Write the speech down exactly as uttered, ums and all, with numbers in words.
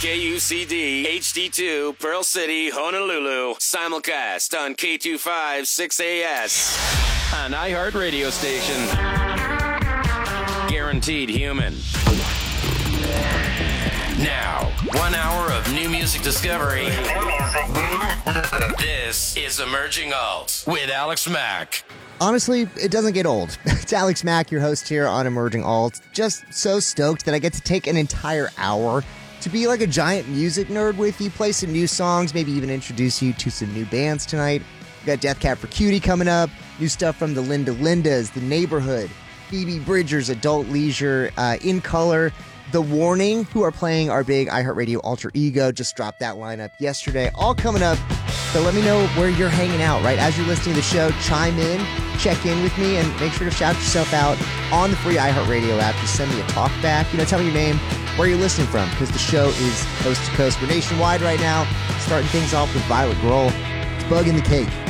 K U C D, H D two, Pearl City, Honolulu. Simulcast on K two five six A S. An iHeart radio station. Guaranteed human. Now, one hour of new music discovery. This is Emerging Alt with Alex Mack. Honestly, it doesn't get old. It's Alex Mack, your host here on Emerging Alt. Just so stoked that I get to take an entire hour to be like a giant music nerd with you, play some new songs, maybe even introduce you to some new bands tonight. We got Death Cab for Cutie coming up, new stuff from the Linda Lindas, The Neighborhood, Phoebe Bridgers, Adult Leisure, uh, In Color, The Warning, who are playing our big iHeartRadio Alter Ego. Just dropped that lineup yesterday. All coming up. So let me know where you're hanging out, right? As you're listening to the show, chime in, check in with me, and make sure to shout yourself out on the free iHeartRadio app. Just send me a talk back. You know, tell me your name, where you're listening from, because the show is coast to coast. We're nationwide right now. Starting things off with Violet Grohl. It's Bug in the Cake.